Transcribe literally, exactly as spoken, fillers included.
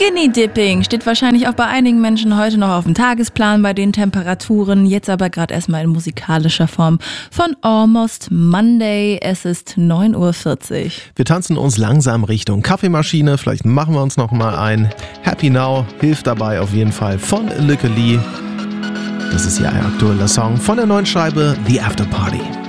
Skinny Dipping steht wahrscheinlich auch bei einigen Menschen heute noch auf dem Tagesplan bei den Temperaturen. Jetzt aber gerade erstmal in musikalischer Form von Almost Monday. Es ist neun Uhr vierzig. Wir tanzen uns langsam Richtung Kaffeemaschine. Vielleicht machen wir uns noch mal ein. Happy Now hilft dabei auf jeden Fall von Lykke Li. Das ist ja ein aktueller Song von der neuen Scheibe The After Party.